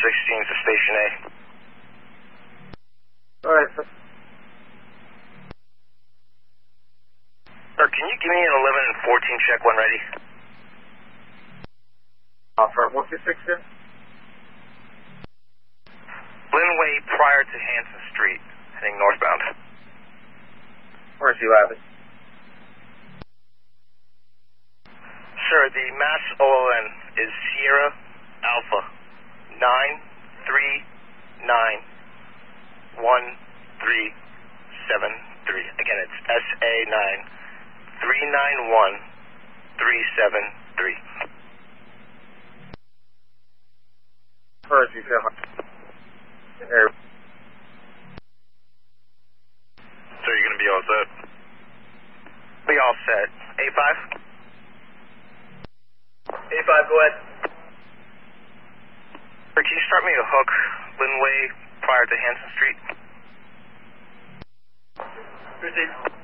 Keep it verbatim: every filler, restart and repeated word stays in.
sixteen to Station A. Alright, sir. Sir, can you give me an eleven and fourteen check one ready? Offer, what's your six here? Linway prior to Hanson Street, heading northbound. Where's you at? Sir, the mass O L N is Sierra Alpha nine three nine one three seven three. Again, it's S A nine three nine one three seven three. Where's you feel? Air. So you're going to be all set? We all set. A five? A five, go ahead. Sir, can you start me a hook, Linway, prior to Hanson Street? Proceed.